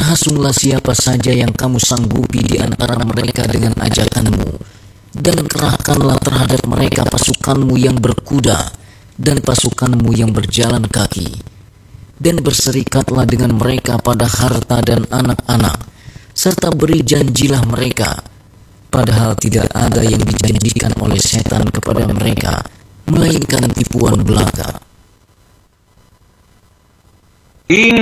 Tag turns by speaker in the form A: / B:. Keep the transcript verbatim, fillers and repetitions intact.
A: hasunglah siapa saja yang kamu sanggupi di antara mereka dengan ajakanmu, dan kerahkanlah terhadap mereka pasukanmu yang berkuda dan pasukanmu yang berjalan kaki, dan berserikatlah dengan mereka pada harta dan anak-anak, serta beri janjilah mereka, padahal tidak ada yang dijanjikan oleh setan kepada mereka, melainkan tipuan belaka.